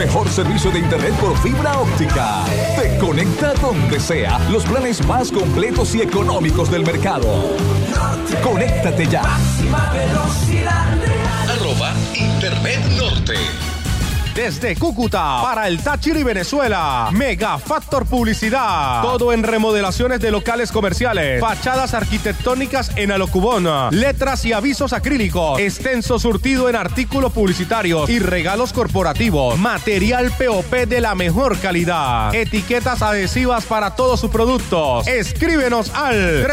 mejor servicio de internet por fibra óptica. Te conecta donde sea. Los planes más completos y económicos del mercado. Conéctate ya. Máxima velocidad. @Internet Norte. Desde Cúcuta para el Táchira, Venezuela, Mega Factor Publicidad. Todo en remodelaciones de locales comerciales, fachadas arquitectónicas en alocubón, letras y avisos acrílicos, extenso surtido en artículos publicitarios y regalos corporativos, material POP de la mejor calidad, etiquetas adhesivas para todos sus productos. Escríbenos al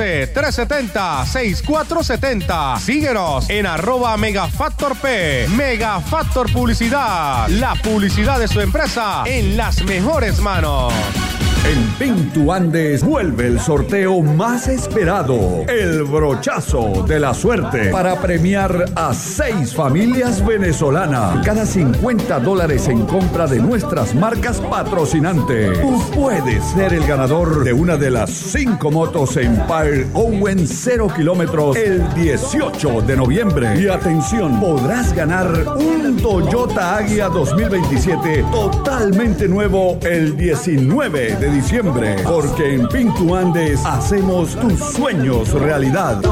312-370-6470. Síguenos en @MegaFactorP. Mega Factor Publicidad. La publicidad de su empresa en las mejores manos. En Pintu Andes vuelve el sorteo más esperado, el brochazo de la suerte, para premiar a 6 familias venezolanas. Cada $50 en compra de nuestras marcas patrocinantes. Tú puedes ser el ganador de una de las 5 motos Empire Owen 0 kilómetros el 18 de noviembre. Y atención, podrás ganar un Toyota Agya 2027 totalmente nuevo el 19 de diciembre, porque en Pintu Andes hacemos tus sueños realidad.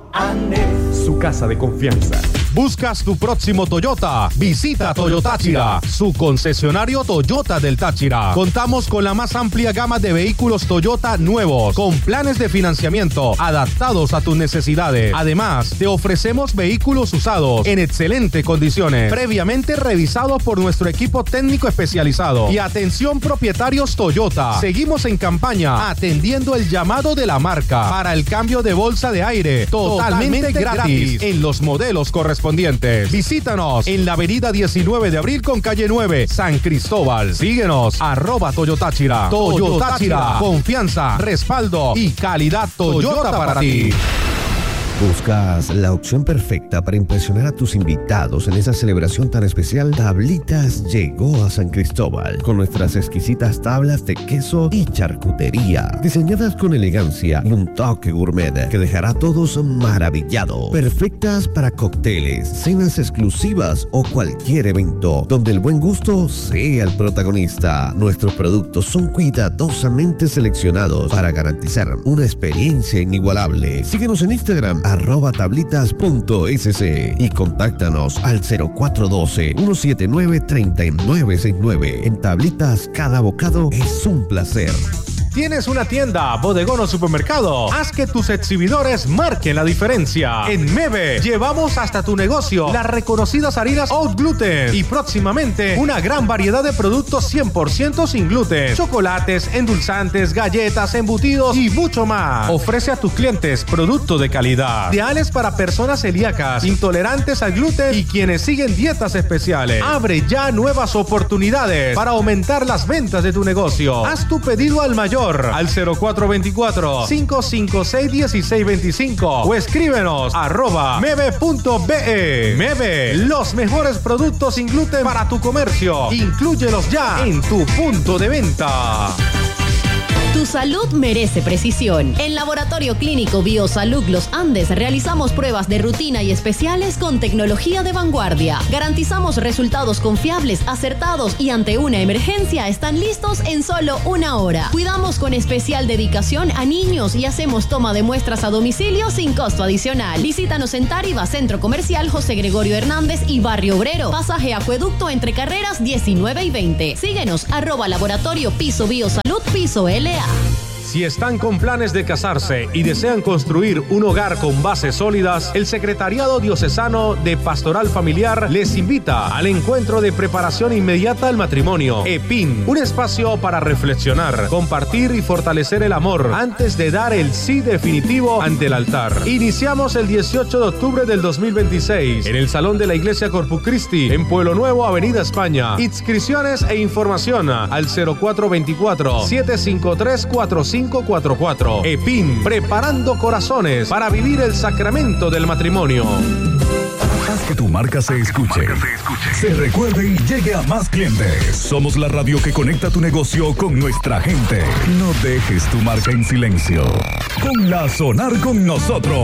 Su casa de confianza. ¿Buscas tu próximo Toyota? Visita Toyota Táchira, su concesionario Toyota del Táchira. Contamos con la más amplia gama de vehículos Toyota nuevos, con planes de financiamiento adaptados a tus necesidades. Además, te ofrecemos vehículos usados en excelentes condiciones, previamente revisados por nuestro equipo técnico especializado. Y atención, propietarios Toyota. Seguimos en campaña atendiendo el llamado de la marca para el cambio de bolsa de aire totalmente gratis en los modelos correspondientes. Visítanos en la avenida 19 de abril con calle 9, San Cristóbal. Síguenos, @Toyotáchira. Toyotáchira, confianza, respaldo y calidad Toyota para ti. ¿Buscas la opción perfecta para impresionar a tus invitados en esa celebración tan especial? Tablitas llegó a San Cristóbal con nuestras exquisitas tablas de queso y charcutería, diseñadas con elegancia y un toque gourmet que dejará a todos maravillados. Perfectas para cócteles, cenas exclusivas o cualquier evento donde el buen gusto sea el protagonista. Nuestros productos son cuidadosamente seleccionados para garantizar una experiencia inigualable. Síguenos en Instagram @tablitas.sc y contáctanos al 0412-179-3969. En Tablitas, cada bocado es un placer. ¿Tienes una tienda, bodegón o supermercado? Haz que tus exhibidores marquen la diferencia. En Meve llevamos hasta tu negocio las reconocidas harinas Oat Gluten y próximamente una gran variedad de productos 100% sin gluten, chocolates, endulzantes, galletas, embutidos y mucho más. Ofrece a tus clientes productos de calidad, ideales para personas celíacas, intolerantes al gluten y quienes siguen dietas especiales. Abre ya nuevas oportunidades para aumentar las ventas de tu negocio. Haz tu pedido al mayor al 0424-556-1625 o escríbenos @meve.be. Meve, los mejores productos sin gluten para tu comercio. Inclúyelos ya en tu punto de venta. Tu salud merece precisión. En Laboratorio Clínico Biosalud Los Andes realizamos pruebas de rutina y especiales con tecnología de vanguardia. Garantizamos resultados confiables, acertados y ante una emergencia están listos en solo 1 hora. Cuidamos con especial dedicación a niños y hacemos toma de muestras a domicilio sin costo adicional. Visítanos en Táriba, Centro Comercial José Gregorio Hernández y Barrio Obrero. Pasaje Acueducto entre carreras 19 y 20. Síguenos @Laboratorio Piso Biosalud Piso LA. Si están con planes de casarse y desean construir un hogar con bases sólidas, el Secretariado Diocesano de Pastoral Familiar les invita al encuentro de preparación inmediata al matrimonio, EPIN, un espacio para reflexionar, compartir y fortalecer el amor antes de dar el sí definitivo ante el altar. Iniciamos el 18 de octubre del 2026 en el Salón de la Iglesia Corpus Christi en Pueblo Nuevo, Avenida España. Inscripciones e información al 0424-753-4544. EPIN, preparando corazones para vivir el sacramento del matrimonio. Haz que tu marca se escuche, se recuerde y llegue a más clientes. Somos la radio que conecta tu negocio con nuestra gente. No dejes tu marca en silencio. Ponla a sonar con nosotros.